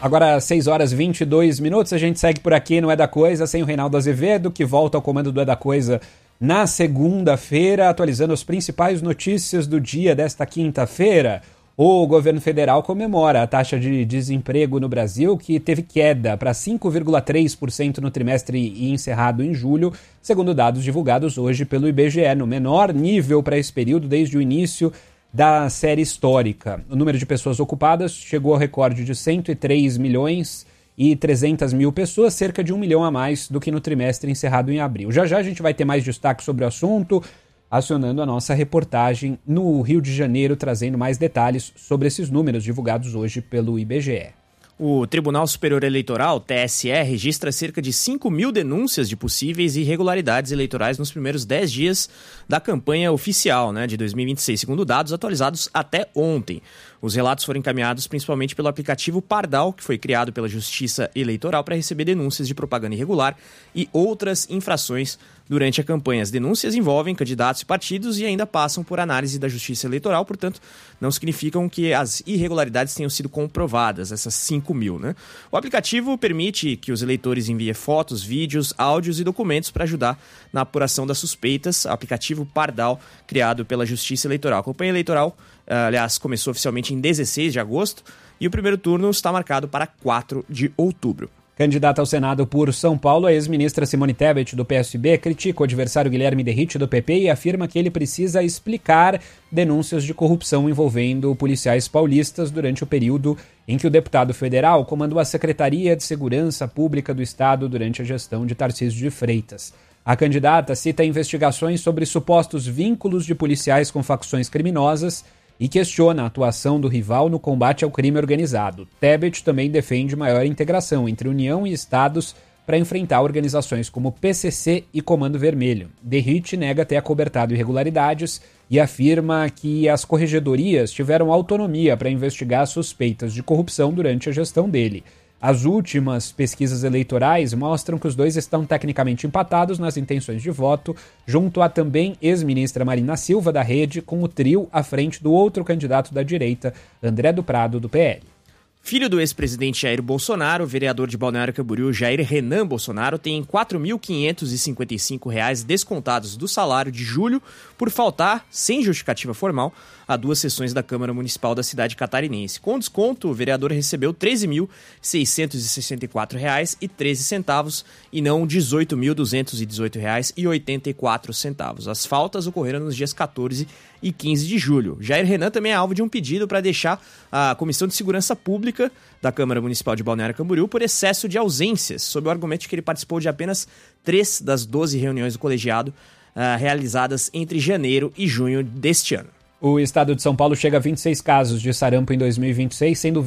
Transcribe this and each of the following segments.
Agora, 6 horas e 22 minutos, a gente segue por aqui no É da Coisa, sem o Reinaldo Azevedo, que volta ao comando do É da Coisa na segunda-feira, atualizando as principais notícias do dia desta quinta-feira. O governo federal comemora a taxa de desemprego no Brasil, que teve queda para 5,3% no trimestre encerrado em julho, segundo dados divulgados hoje pelo IBGE, no menor nível para esse período desde o início da série histórica. O número de pessoas ocupadas chegou ao recorde de 103 milhões e 300 mil pessoas, cerca de 1 milhão a mais do que no trimestre encerrado em abril. Já já a gente vai ter mais destaque sobre o assunto, acionando a nossa reportagem no Rio de Janeiro, trazendo mais detalhes sobre esses números divulgados hoje pelo IBGE. O Tribunal Superior Eleitoral, TSE, registra cerca de 5 mil denúncias de possíveis irregularidades eleitorais nos primeiros 10 dias da campanha oficial, de 2026, segundo dados atualizados até ontem. Os relatos foram encaminhados principalmente pelo aplicativo Pardal, que foi criado pela Justiça Eleitoral para receber denúncias de propaganda irregular e outras infrações durante a campanha. As denúncias envolvem candidatos e partidos e ainda passam por análise da Justiça Eleitoral, portanto, não significam que as irregularidades tenham sido comprovadas, essas 5 mil. O aplicativo permite que os eleitores enviem fotos, vídeos, áudios e documentos para ajudar na apuração das suspeitas. O aplicativo Pardal, criado pela Justiça Eleitoral. A campanha eleitoral, começou oficialmente em 16 de agosto e o primeiro turno está marcado para 4 de outubro. Candidata ao Senado por São Paulo, a ex-ministra Simone Tebet, do PSB, critica o adversário Guilherme Derrite, do PP, e afirma que ele precisa explicar denúncias de corrupção envolvendo policiais paulistas durante o período em que o deputado federal comandou a Secretaria de Segurança Pública do Estado durante a gestão de Tarcísio de Freitas. A candidata cita investigações sobre supostos vínculos de policiais com facções criminosas e questiona a atuação do rival no combate ao crime organizado. Tebet também defende maior integração entre União e Estados para enfrentar organizações como PCC e Comando Vermelho. Derrite nega ter acobertado irregularidades e afirma que as corregedorias tiveram autonomia para investigar suspeitas de corrupção durante a gestão dele. As últimas pesquisas eleitorais mostram que os dois estão tecnicamente empatados nas intenções de voto, junto à também ex-ministra Marina Silva, da Rede, com o trio à frente do outro candidato da direita, André do Prado, do PL. Filho do ex-presidente Jair Bolsonaro, o vereador de Balneário Camboriú, Jair Renan Bolsonaro, tem R$ 4.555 descontados do salário de julho por faltar, sem justificativa formal, a 2 sessões da Câmara Municipal da cidade catarinense. Com desconto, o vereador recebeu R$ 13.664,13 e não R$ 18.218,84. As faltas ocorreram nos dias 14 e 15 de julho. Jair Renan também é alvo de um pedido para deixar a Comissão de Segurança Pública da Câmara Municipal de Balneário Camboriú por excesso de ausências, sob o argumento de que ele participou de apenas 3 das 12 reuniões do colegiado realizadas entre janeiro e junho deste ano. O estado de São Paulo chega a 26 casos de sarampo em 2026, sendo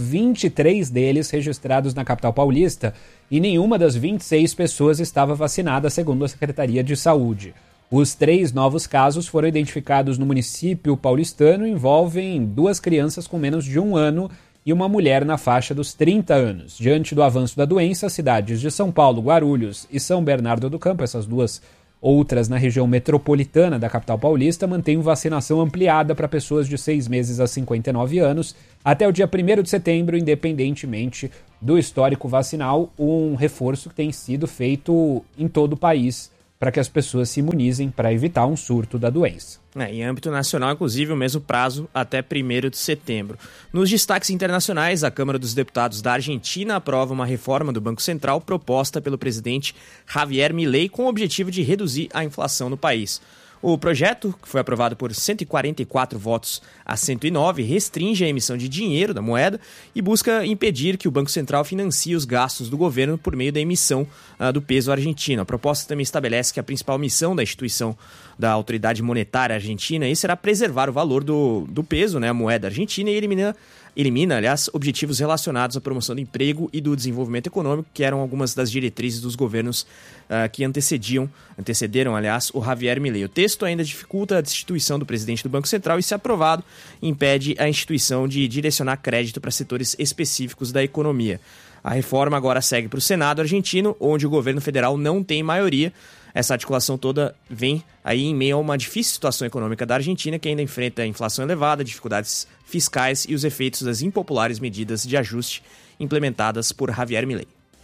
23 deles registrados na capital paulista, e nenhuma das 26 pessoas estava vacinada, segundo a Secretaria de Saúde. Os 3 novos casos foram identificados no município paulistano e envolvem 2 crianças com menos de 1 ano e uma mulher na faixa dos 30 anos. Diante do avanço da doença, as cidades de São Paulo, Guarulhos e São Bernardo do Campo, essas 2 outras na região metropolitana da capital paulista, mantêm vacinação ampliada para pessoas de 6 meses a 59 anos até o dia 1º de setembro, independentemente do histórico vacinal, um reforço que tem sido feito em todo o país para que as pessoas se imunizem para evitar um surto da doença. Em âmbito nacional, inclusive, o mesmo prazo até 1º de setembro. Nos destaques internacionais, a Câmara dos Deputados da Argentina aprova uma reforma do Banco Central proposta pelo presidente Javier Milei com o objetivo de reduzir a inflação no país. O projeto, que foi aprovado por 144 votos a 109, restringe a emissão de dinheiro da moeda e busca impedir que o Banco Central financie os gastos do governo por meio da emissão do peso argentino. A proposta também estabelece que a principal missão da instituição da Autoridade Monetária Argentina será preservar o valor do peso, a moeda argentina, e elimina, aliás, objetivos relacionados à promoção do emprego e do desenvolvimento econômico, que eram algumas das diretrizes dos governos que antecederam, aliás, o Javier Milei. O texto ainda dificulta a destituição do presidente do Banco Central e, se aprovado, impede a instituição de direcionar crédito para setores específicos da economia. A reforma agora segue para o Senado argentino, onde o governo federal não tem maioria, essa articulação toda vem aí em meio a uma difícil situação econômica da Argentina, que ainda enfrenta a inflação elevada, dificuldades fiscais e os efeitos das impopulares medidas de ajuste implementadas por Javier Milei.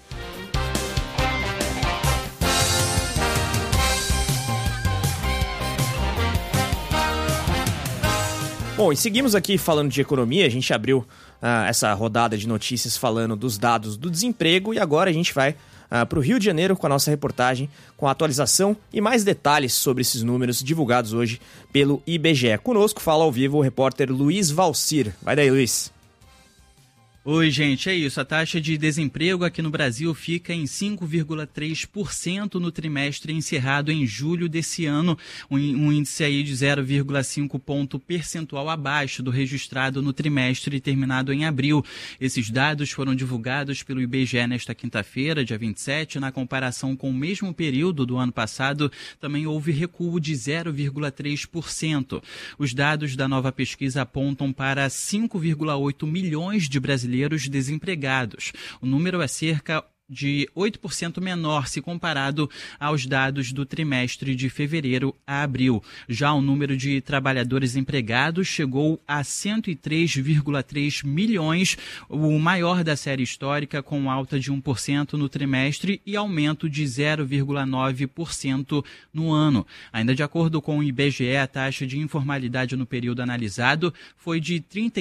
Bom, e seguimos aqui falando de economia. A gente abriu essa rodada de notícias falando dos dados do desemprego e agora a gente vai para o Rio de Janeiro com a nossa reportagem, com a atualização e mais detalhes sobre esses números divulgados hoje pelo IBGE. Conosco fala ao vivo o repórter Luiz Valcir. Vai daí, Luiz. Oi, gente, é isso. A taxa de desemprego aqui no Brasil fica em 5,3% no trimestre encerrado em julho desse ano, um índice aí de 0,5 ponto percentual abaixo do registrado no trimestre terminado em abril. Esses dados foram divulgados pelo IBGE nesta quinta-feira, dia 27. Na comparação com o mesmo período do ano passado, também houve recuo de 0,3%. Os dados da nova pesquisa apontam para 5,8 milhões de brasileiros desempregados. O número é cerca de 8% menor se comparado aos dados do trimestre de fevereiro a abril. Já o número de trabalhadores empregados chegou a 103,3 milhões, o maior da série histórica, com alta de 1% no trimestre e aumento de 0,9% no ano. Ainda de acordo com o IBGE, a taxa de informalidade no período analisado foi de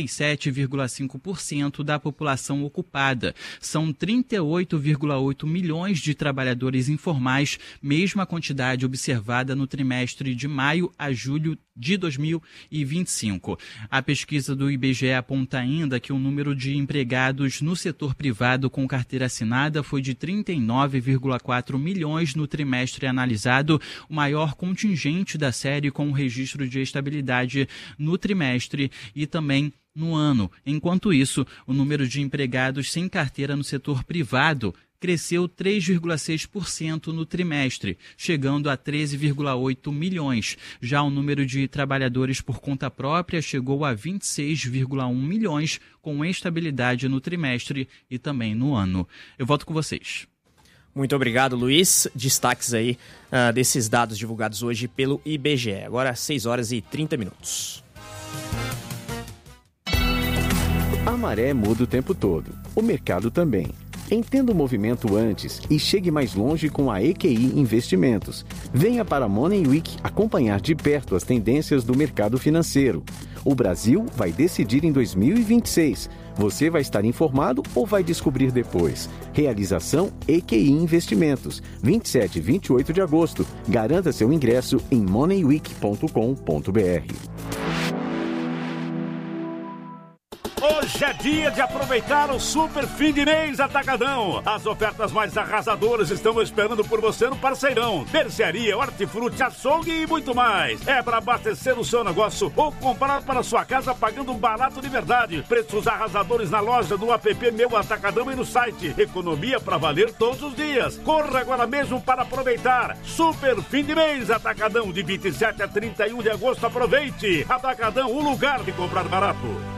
37,5% da população ocupada. São 38,8 milhões de trabalhadores informais, mesma quantidade observada no trimestre de maio a julho de 2025. A pesquisa do IBGE aponta ainda que o número de empregados no setor privado com carteira assinada foi de 39,4 milhões no trimestre analisado, o maior contingente da série com o registro de estabilidade no trimestre e também no ano. Enquanto isso, o número de empregados sem carteira no setor privado cresceu 3,6% no trimestre, chegando a 13,8 milhões. Já o número de trabalhadores por conta própria chegou a 26,1 milhões, com estabilidade no trimestre e também no ano. Eu volto com vocês. Muito obrigado, Luiz. Destaques aí desses dados divulgados hoje pelo IBGE. Agora 6 horas e 30 minutos. A maré muda o tempo todo. O mercado também. Entenda o movimento antes e chegue mais longe com a EQI Investimentos. Venha para a Money Week acompanhar de perto as tendências do mercado financeiro. O Brasil vai decidir em 2026. Você vai estar informado ou vai descobrir depois? Realização EQI Investimentos, 27 e 28 de agosto. Garanta seu ingresso em moneyweek.com.br. Hoje é dia de aproveitar o super fim de mês Atacadão. As ofertas mais arrasadoras estão esperando por você no Parceirão. Mercearia, hortifruti, açougue e muito mais. É para abastecer o seu negócio ou comprar para sua casa pagando barato de verdade. Preços arrasadores na loja do app Meu Atacadão e no site. Economia para valer todos os dias. Corra agora mesmo para aproveitar. Super fim de mês Atacadão, de 27 a 31 de agosto. Aproveite. Atacadão, o lugar de comprar barato.